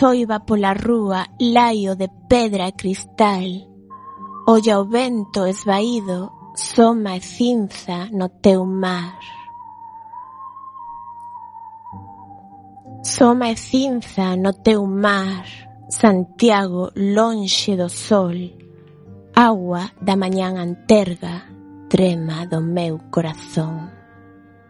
choiva pola rúa, laio de pedra e cristal. Olla o vento esvaído, soma e cinza no teu mar. Soma e cinza no teu mar, Santiago lonxe do sol. Agua da mañán anterga, trema do meu corazón.